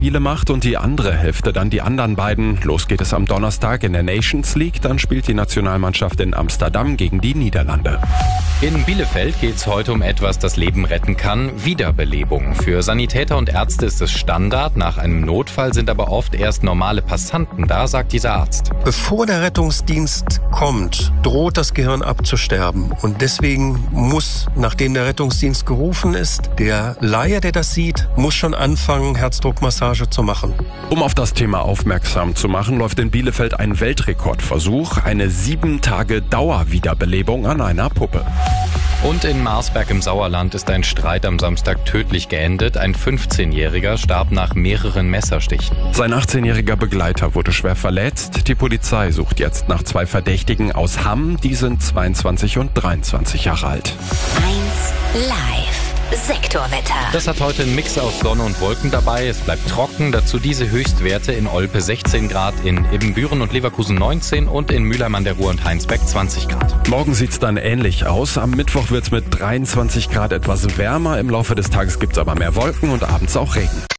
Spiele macht und die andere Hälfte dann die anderen beiden. Los geht es am Donnerstag in der Nations League, dann spielt die Nationalmannschaft in Amsterdam gegen die Niederlande. In Bielefeld geht es heute um etwas, das Leben retten kann: Wiederbelebung. Für Sanitäter und Ärzte ist es Standard, nach einem Notfall sind aber oft erst normale Passanten da, sagt dieser Arzt. Bevor der Rettungsdienst kommt, droht das Gehirn abzusterben. Und deswegen muss, nachdem der Rettungsdienst gerufen ist, der Laie, der das sieht, muss schon anfangen, Herzdruckmassage zu machen. Um auf das Thema aufmerksam zu machen, läuft in Bielefeld ein Weltrekordversuch, eine 7 Tage Dauerwiederbelebung an einer Puppe. Und in Marsberg im Sauerland ist ein Streit am Samstag tödlich geendet. Ein 15-Jähriger starb nach mehreren Messerstichen. Sein 18-jähriger Begleiter wurde schwer verletzt. Die Polizei sucht jetzt nach 2 Verdächtigen aus Hamm. Die sind 22 und 23 Jahre alt. 1 Live. Sektorwetter. Das hat heute einen Mix aus Sonne und Wolken dabei. Es bleibt trocken. Dazu diese Höchstwerte: in Olpe 16 Grad, in Ibbenbüren und Leverkusen 19 und in Mülheim an der Ruhr und Heinsberg 20 Grad. Morgen sieht's dann ähnlich aus. Am Mittwoch wird's mit 23 Grad etwas wärmer. Im Laufe des Tages gibt's aber mehr Wolken und abends auch Regen.